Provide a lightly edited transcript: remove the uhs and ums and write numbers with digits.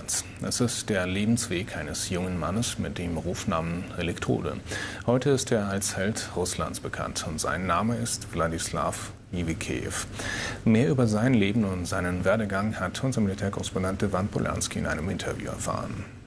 Einsatz. Es ist der Lebensweg eines jungen Mannes mit dem Rufnamen Elektrode. Heute ist er als Held Russlands bekannt und sein Name ist Wladislaw Iwikeew. Mehr über sein Leben und seinen Werdegang hat unser Militärkorrespondent Iwan Polanski in einem Interview erfahren.